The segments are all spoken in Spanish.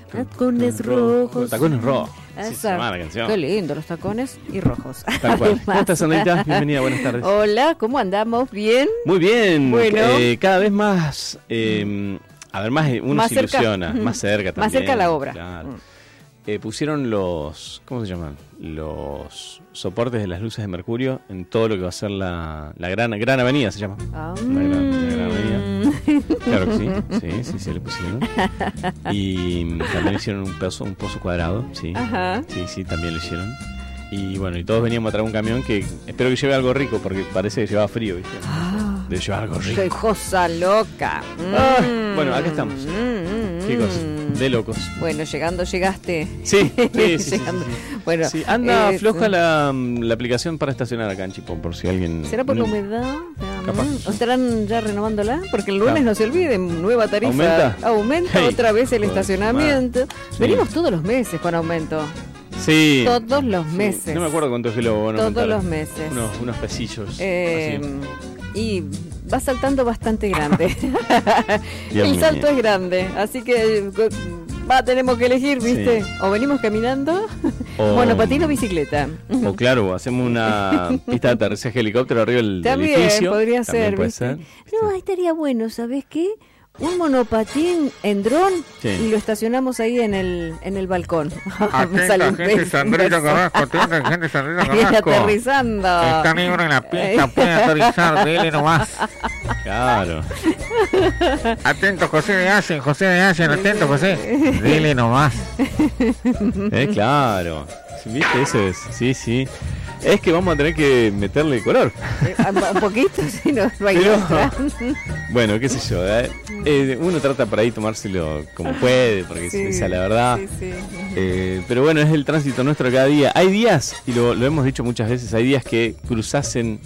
Tacones rojos. Tacones rojos. Esa. Sí, se llama la canción. Qué lindo, los tacones y rojos. Tal cual. ¿Cómo estás, Sandrita? Bienvenida, buenas tardes. Hola, ¿cómo andamos? ¿Bien? Muy bien. Bueno. Cada vez más, más uno Más se cerca. ilusiona, más cerca también. Más cerca a la obra. Claro. Pusieron los, ¿cómo se llaman? Los soportes de las luces de mercurio en todo lo que va a ser la gran avenida, se llama. Ah. La gran avenida. Claro que sí, le pusieron. Y también hicieron un pozo cuadrado, sí. Ajá. Sí, también lo hicieron. Y bueno, y todos veníamos a traer un camión que espero que lleve algo rico, porque parece que llevaba frío, ¿viste? Debe llevar algo rico. ¡Qué cosa loca! Bueno, acá estamos. ¿Qué cosa? De locos. Bueno, llegaste. Sí. Llegando. Bueno, sí, anda floja la aplicación para estacionar acá en Chipón, por si alguien... ¿Será por la humedad? Capaz. ¿O estarán ya renovándola? Porque el lunes, no se olviden, nueva tarifa. ¿Aumenta? Hey, otra vez el joder, estacionamiento. Sí. Venimos todos los meses con aumento. Sí. Todos los meses. No me acuerdo cuánto es que lo van a Todos aumentar. los meses. Unos pesillos. Y va saltando bastante grande. Dios El mío. salto es grande. Así que tenemos que elegir, ¿viste? Sí. O venimos caminando, O- monopatín o bicicleta. O claro, hacemos una pista de aterrizaje de helicóptero arriba del También edificio. podría También ser, puede ¿viste? ser. No, ahí estaría bueno, ¿sabés qué? Un monopatín en dron Sí. y lo estacionamos ahí en el balcón. Me Atenta, sale un gente, peso Sandrita inverso. Carrasco, atenta, gente, Sandrita Ahí Carrasco. aterrizando. Está libre en la pista, puede aterrizar, dele nomás. Claro. Atento, José de Allen, atento, José. Dele nomás. Claro. ¿Viste? Eso es. Sí. Es que vamos a tener que meterle color. Un poquito, si no hay Pero- otra. Bueno, qué sé yo. Uno trata por ahí tomárselo como puede, porque Sí, esa es la verdad. sí. Pero bueno, es el tránsito nuestro cada día. Hay días, y lo hemos dicho muchas veces, hay días que cruzás en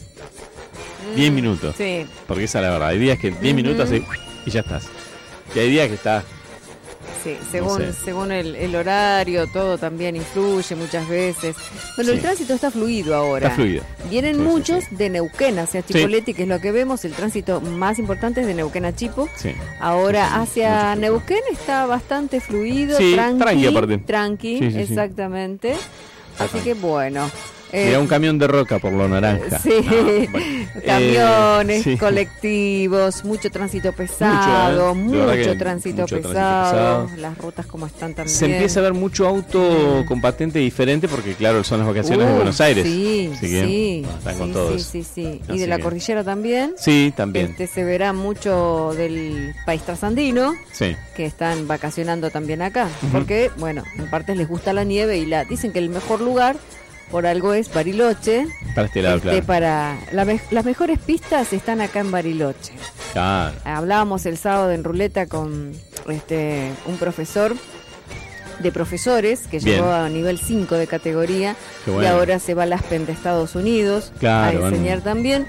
10 minutos. Sí. Porque esa es la verdad. Hay días que 10 minutos y ya estás. Y hay días que estás. Sí, No sé. según el horario, todo también influye muchas veces. Bueno, Sí. el tránsito está fluido ahora. Está fluido. Vienen Sí, muchos sí. de Neuquén hacia Chipoleti, que es lo que vemos. El tránsito más importante es de Neuquén a Chipo. Sí. Ahora Sí, hacia mucho. Neuquén está bastante fluido, Sí, tranqui aparte. tranqui, Sí, sí. exactamente. Así tranqui. que bueno. Mira un camión de roca por lo naranja. Sí, No, bueno. camiones, Sí. colectivos, mucho tránsito pesado, Mucho, de verdad que mucho tránsito mucho tránsito pesado, pesado. las rutas como están también. Se empieza a ver mucho auto con patente diferente porque claro, son las vacaciones de Buenos Aires. Sí, Así que, sí, bueno, están sí, con todo sí, eso. sí, sí. Y Así de la que- cordillera también. Sí, también. Se verá mucho del país trasandino, Sí. que están vacacionando también acá. Ujú. Porque, bueno, en parte les gusta la nieve y dicen que el mejor lugar por algo es Bariloche. Para este lado, claro. Para las mejores pistas están acá en Bariloche. Claro. Hablábamos el sábado en Ruleta con un profesor de profesores que Bien. llegó a nivel 5 de categoría. Qué bueno. Y ahora se va a Aspen de Estados Unidos Claro, a enseñar también.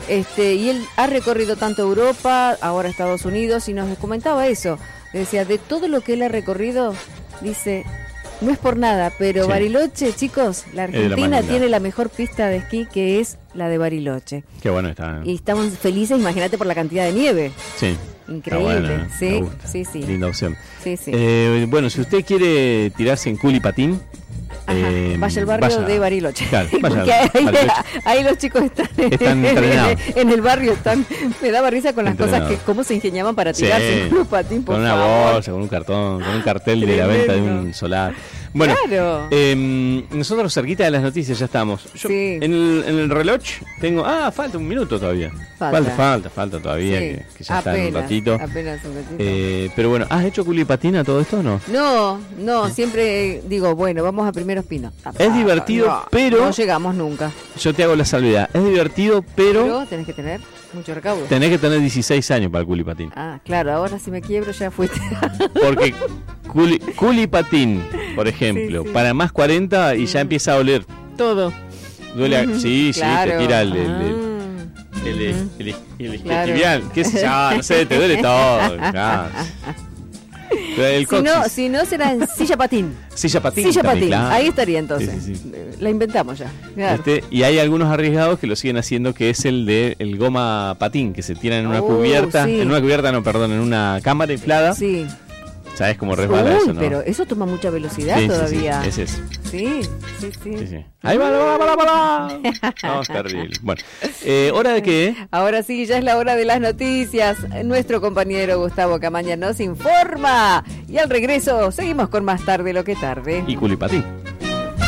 Y él ha recorrido tanto Europa, ahora Estados Unidos, y nos comentaba eso. Decía, de todo lo que él ha recorrido, dice, no es por nada, pero Sí. Bariloche, chicos, la Es de la más Argentina linda. tiene la mejor pista de esquí, que es la de Bariloche. Qué bueno está. Y estamos felices, imagínate, por la cantidad de nieve. Sí. Increíble, Está bueno, sí, me gusta. sí, sí. Linda opción. Sí, sí. Bueno, si usted quiere tirarse en culipatín, Ajá, vaya al barrio de Bariloche. Claro, vaya Porque al Bariloche. ahí los chicos están entrenados. en el barrio. Me daba risa con las cosas Entrenados. que cómo se ingeniaban para tirarse en un patín, por con una favor. bolsa, con un cartón, con un cartel de la venta de Tremendo. un solar. Bueno, Claro. nosotros cerquita de las noticias ya estamos. Yo Sí. en el reloj tengo... falta un minuto todavía. Falta todavía, Sí, que ya está en un apenas, ratito. apenas un ratito. Pero bueno, ¿has hecho culipatina todo esto o no? No, siempre digo, bueno, vamos a primeros pinos. Es divertido, pero- No llegamos nunca. Yo te hago la salvedad. Es divertido, pero Pero tenés que tener mucho recaudo. tenés que tener 16 años para el culipatín. Ah, claro, ahora si me quiebro ya fuiste. Porque culipatín, por ejemplo, Sí, sí. para más 40 y ya empieza a oler. Todo. Duele, sí, Claro. te tira el Claro. isquiotibial, qué sé yo, no sé, te duele todo. Claro. Pero el coxis. Si no será en silla patín. Silla patín. Silla también, patín, claro. ahí estaría entonces. Sí, sí, sí. La inventamos ya. Claro. Y hay algunos arriesgados que lo siguen haciendo, que es el de el goma patín, que se tiran en una cubierta, sí. en una cubierta, no, perdón, en una cámara inflada. Sí. ¿Sabes cómo resbala eso, no? Pero eso toma mucha velocidad todavía. Sí, es eso. Sí. Ahí va. No, es terrible. Bueno, ¿hora de qué? Ahora sí, ya es la hora de las noticias. Nuestro compañero Gustavo Camaña nos informa. Y al regreso, seguimos con Más Tarde lo que tarde. Y Culipatín.